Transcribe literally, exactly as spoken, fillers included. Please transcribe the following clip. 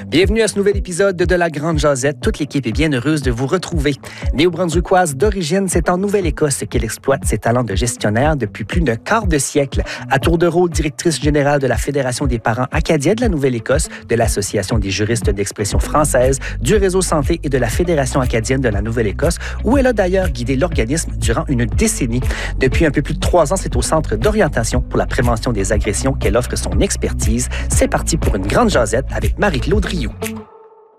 Bienvenue à ce nouvel épisode de La Grande Jazette. Toute l'équipe est bien heureuse de vous retrouver. Néo-brunswickoise d'origine, c'est en Nouvelle-Écosse qu'elle exploite ses talents de gestionnaire depuis plus d'un quart de siècle. À tour de rôle, directrice générale de la Fédération des parents acadiens de la Nouvelle-Écosse, de l'Association des juristes d'expression française, du Réseau Santé et de la Fédération acadienne de la Nouvelle-Écosse, où elle a d'ailleurs guidé l'organisme durant une décennie. Depuis un peu plus de trois ans, c'est au Centre d'orientation pour la prévention des agressions qu'elle offre son expertise. C'est parti pour une grande jasette avec Marie-Claude Rioux.